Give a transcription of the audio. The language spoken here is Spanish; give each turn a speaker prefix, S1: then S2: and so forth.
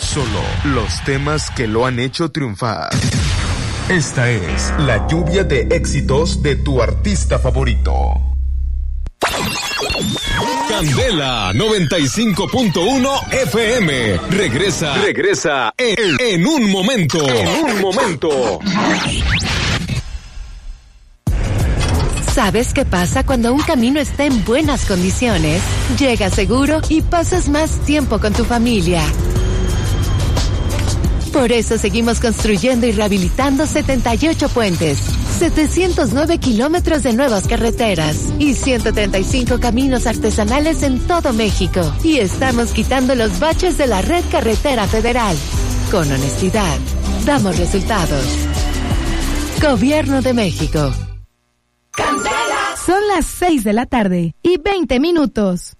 S1: solo los temas que lo han hecho triunfar. Esta es la lluvia de éxitos de tu artista favorito.
S2: Candela 95.1 FM. Regresa en un momento.
S3: ¿Sabes qué pasa cuando un camino está en buenas condiciones? Llegas seguro y pasas más tiempo con tu familia. Por eso seguimos construyendo y rehabilitando 78 puentes, 709 kilómetros de nuevas carreteras y 135 caminos artesanales en todo México. Y estamos quitando los baches de la red carretera federal. Con honestidad, damos resultados. Gobierno de México.
S4: Son las 6 de la tarde y 20 minutos.